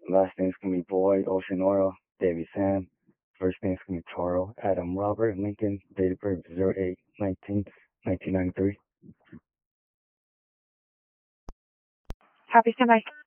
Last name's gonna be Boyd, Ocean Oil, Davy Sam. First name's gonna be Toro, Adam Robert Lincoln, date of birth 08/19/1993. Copy, standby.